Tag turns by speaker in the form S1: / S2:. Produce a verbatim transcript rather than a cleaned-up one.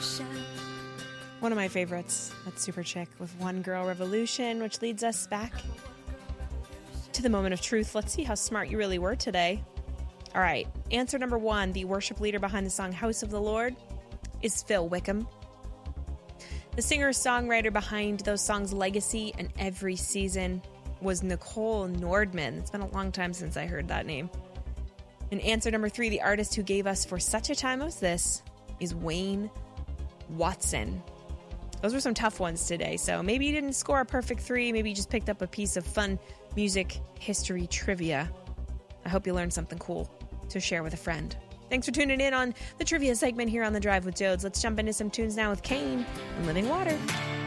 S1: One of my favorites, that's Super Chick with One Girl Revolution, which leads us back to the moment of truth. Let's see how smart you really were today. All right, answer number one, the worship leader behind the song House of the Lord is Phil Wickham. The singer-songwriter behind those songs Legacy and Every Season was Nicole Nordman. It's been a long time since I heard that name. And answer number three, the artist who gave us For Such a Time as This is Wayne Watson. Those were some tough ones today, so maybe you didn't score a perfect three, maybe you just picked up a piece of fun music history trivia. I hope you learned something cool to share with a friend. Thanks for tuning in on the trivia segment here on The Drive with Jodes. Let's jump into some tunes now with Kane and Living Water.